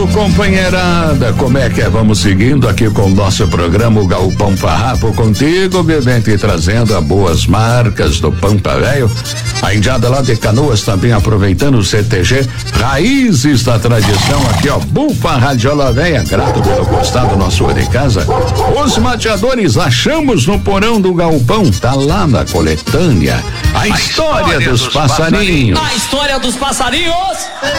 companheirada, como é que é? Vamos seguindo aqui com o nosso programa o Galpão Farrapo contigo, bebendo e trazendo as boas marcas do Pampa Velho. A indiada lá de Canoas também aproveitando o CTG Raízes da Tradição aqui, ó, Bufa Radiola Velha, grato pelo gostar do nosso de casa. Os mateadores achamos no porão do galpão, tá lá na coletânea. A história dos passarinhos. A história dos passarinhos.